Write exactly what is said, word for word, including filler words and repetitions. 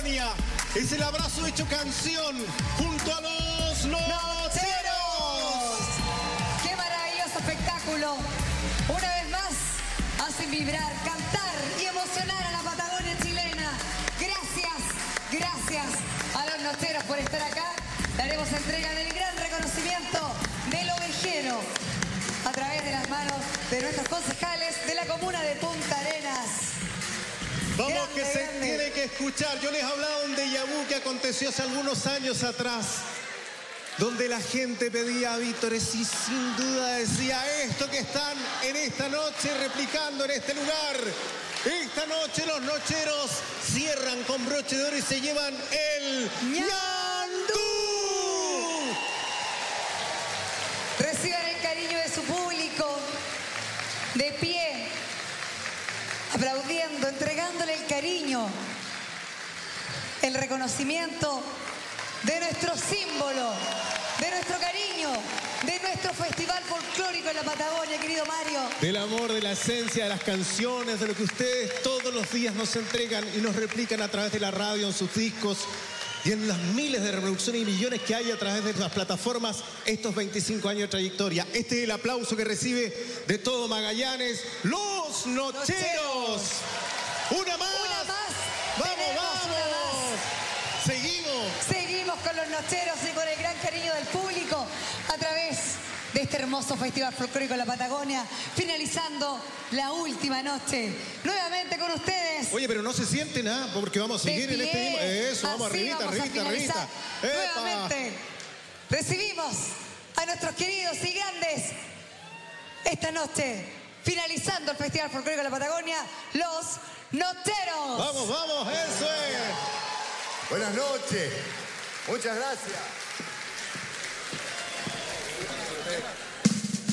Patagonia. Es el abrazo hecho canción junto a los Nocheros. ¡Qué maravilloso espectáculo! Una vez más, hacen vibrar, cantar y emocionar a la Patagonia chilena. Gracias, gracias a los Nocheros por estar acá. Daremos entrega del gran reconocimiento del ovejero a través de las manos de nuestros concejales de la comuna de Punta Arenas. Vamos, Grande, que se grande. tiene que escuchar. Yo les hablaba de un déjà vu que aconteció hace algunos años atrás, donde la gente pedía a vítores y sin duda decía esto que están en esta noche replicando en este lugar. Esta noche los Nocheros cierran con broche de oro y se llevan el ñandú. Reciban el cariño de su público, de pie, aplaudiendo, entregándole el cariño, el reconocimiento de nuestro símbolo, de nuestro cariño, de nuestro festival folclórico en la Patagonia, querido Mario. Del amor, de la esencia, de las canciones, de lo que ustedes todos los días nos entregan y nos replican a través de la radio, en sus discos y en las miles de reproducciones y millones que hay a través de las plataformas estos veinticinco años de trayectoria. Este es el aplauso que recibe de todo Magallanes, los Nocheros. Una más. Una más. Vamos, Tenemos vamos. una más. Seguimos. Seguimos con los Nocheros y con el gran cariño del público a través de este hermoso festival folclórico en la Patagonia, finalizando la última noche. Nuevamente con ustedes. Oye, pero no se siente nada porque vamos a De seguir en pie. este mismo. Eso, vamos Así arribita, vamos a arribita, finalizar. arribita. ¡Epa! Nuevamente recibimos a nuestros queridos y grandes esta noche, finalizando el Festival Folclórico de la Patagonia, los Nocheros. Vamos, vamos, eso es. Buenas noches. Muchas gracias.